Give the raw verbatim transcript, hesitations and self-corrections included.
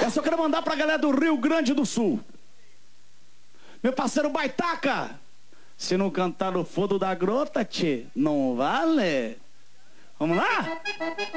Eu só quero mandar pra galera do Rio Grande do Sul. Meu parceiro Baitaca, se não cantar no fundo da grota, tchê, não vale. Vamos lá?